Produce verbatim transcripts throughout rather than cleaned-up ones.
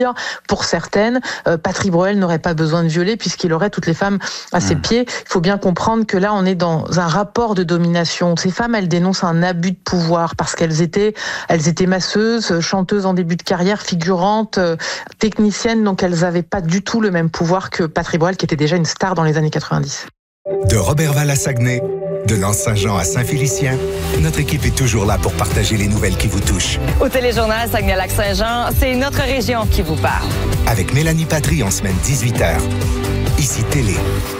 Pour certaines, euh, Patrick Broel n'aurait pas besoin de violer puisqu'il aurait toutes les femmes à ses mmh. pieds. Il faut bien comprendre que là, on est dans un rapport de domination. Ces femmes, elles dénoncent un abus de pouvoir parce qu'elles étaient, elles étaient masseuses, chanteuses en début de carrière, figurantes, euh, techniciennes, donc elles n'avaient pas du tout le même pouvoir que Patrick Broel, qui était déjà une star dans les années quatre-vingt-dix. De Roberval à Saguenay, de l'Anse-Saint-Jean à Saint-Félicien, notre équipe est toujours là pour partager les nouvelles qui vous touchent. Au téléjournal Saguenay-Lac-Saint-Jean, c'est notre région qui vous parle. Avec Mélanie Patry en semaine dix-huit heures. Ici Télé.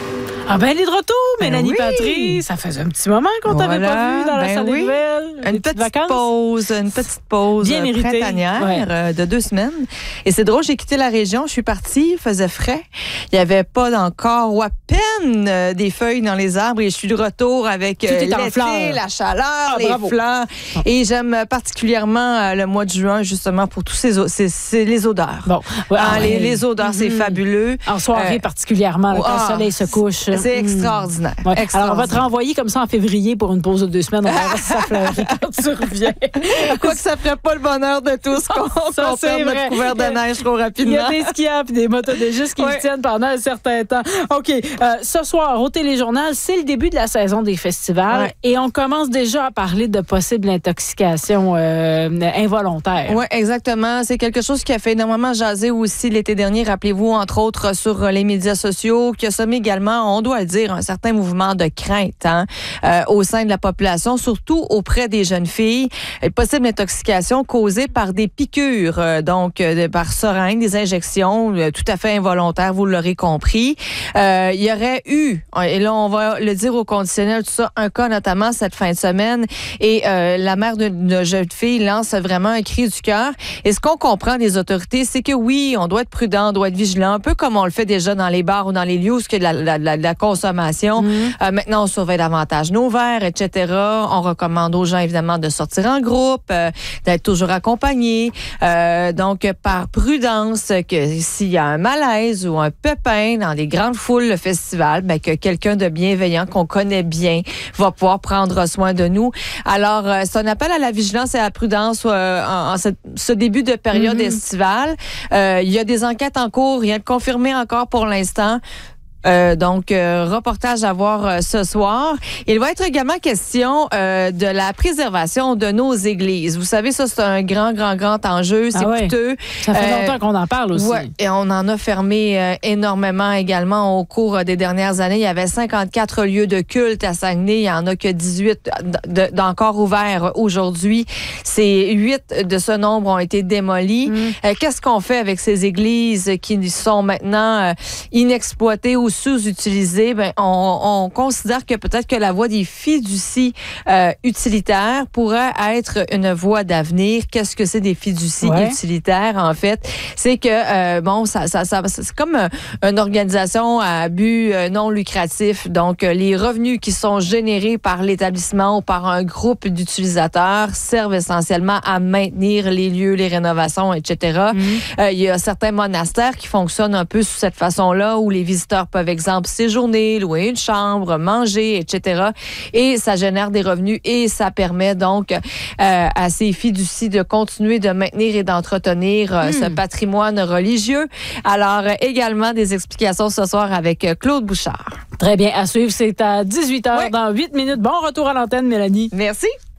Ah ben, elle est de retour, Mélanie ben oui. Patry. Ça faisait un petit moment qu'on voilà. t'avait pas vu dans la ben salle oui. des nouvelles. Une, une petite vacances. pause, une petite pause bien méritée printanière ouais. euh, de deux semaines. Et c'est drôle, j'ai quitté la région, je suis partie, il faisait frais. Il n'y avait pas encore ou à peine euh, des feuilles dans les arbres et je suis de retour avec euh, l'été, la chaleur, ah, les bravo. fleurs. Bon. Et j'aime particulièrement euh, le mois de juin, justement, pour tous ces c'est, c'est les odeurs. Bon. Ouais, ah, ouais. les, les odeurs, mm-hmm. c'est fabuleux. En soirée euh, particulièrement, là, quand ah, le soleil se couche. C'est extraordinaire. Ouais. Alors, on va te renvoyer comme ça en février pour une pause de deux semaines. On verra si ça fleurit quand tu reviens. Quoi que ça ferait pas le bonheur de tous qu'on qu perde notre couvert de neige trop rapidement. Il y a des skieurs et des motoneigistes qui ouais. le tiennent pendant un certain temps. OK. Euh, ce soir, au Téléjournal, c'est le début de la saison des festivals ouais. et on commence déjà à parler de possibles intoxications euh, involontaires. Oui, exactement. C'est quelque chose qui a fait énormément jaser aussi l'été dernier. Rappelez-vous, entre autres, sur les médias sociaux, qui a semé également, on doit le dire, un certain mouvement de crainte hein, euh, au sein de la population, surtout auprès des jeunes filles. Une possible intoxication causée par des piqûres, euh, donc euh, par seringue, des injections euh, tout à fait involontaires, vous l'aurez compris. Euh, il y aurait eu, et là on va le dire au conditionnel, tout ça, un cas notamment cette fin de semaine, et euh, la mère de, de jeune fille lance vraiment un cri du cœur. Et ce qu'on comprend des autorités, c'est que oui, on doit être prudent, on doit être vigilant, un peu comme on le fait déjà dans les bars ou dans les lieux où il y a de la, la, la, la consommation. Mmh. Euh, maintenant, on surveille davantage nos verres, et cetera. On recommande aux gens, évidemment, de sortir en groupe, euh, d'être toujours accompagnés. Euh, donc, par prudence, que s'il y a un malaise ou un pépin dans les grandes foules, le festival, ben, que quelqu'un de bienveillant, qu'on connaît bien, va pouvoir prendre soin de nous. Alors, euh, c'est un appel à la vigilance et à la prudence euh, en, en ce, ce début de période mmh. estivale. Euh, il y a des enquêtes en cours, rien de confirmé encore pour l'instant. Euh, donc, euh, reportage à voir euh, ce soir. Il va être également question euh, de la préservation de nos églises. Vous savez, ça, c'est un grand, grand, grand enjeu. C'est ah ouais. coûteux. Ça fait euh, longtemps qu'on en parle aussi. Ouais, et on en a fermé euh, énormément également au cours des dernières années. Il y avait cinquante-quatre lieux de culte à Saguenay. Il y en a que dix-huit d'encore ouverts aujourd'hui. C'est huit de ce nombre ont été démolis. Mm. Euh, qu'est-ce qu'on fait avec ces églises qui sont maintenant euh, inexploitées ou sous-utilisés? Ben, on, on considère que peut-être que la voie des fiducies euh, utilitaires pourrait être une voie d'avenir. Qu'est-ce que c'est des fiducies ouais. utilitaires, en fait? C'est que, euh, bon, ça, ça, ça, c'est comme euh, une organisation à but euh, non lucratif. Donc, euh, les revenus qui sont générés par l'établissement ou par un groupe d'utilisateurs servent essentiellement à maintenir les lieux, les rénovations, et cetera. Mm-hmm. Euh, il y a certains monastères qui fonctionnent un peu sous cette façon-là, où les visiteurs peuvent, exemple, séjourner, louer une chambre, manger, et cetera. Et ça génère des revenus et ça permet donc euh, à ces fiducies de continuer de maintenir et d'entretenir euh, mmh. ce patrimoine religieux. Alors, euh, également des explications ce soir avec euh, Claude Bouchard. Très bien, à suivre, c'est à dix-huit heures, oui. dans huit minutes. Bon retour à l'antenne, Mélanie. Merci.